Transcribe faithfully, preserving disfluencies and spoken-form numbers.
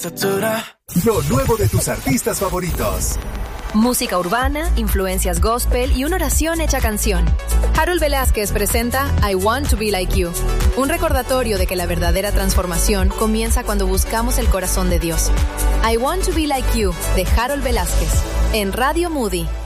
Lo nuevo de tus artistas favoritos. Música urbana, influencias gospel y una oración hecha canción. Harold Velázquez presenta I Want to Be Like You, un recordatorio de que la verdadera transformación comienza cuando buscamos el corazón de Dios. I Want to Be Like You, de Harold Velázquez, en Radio Moody.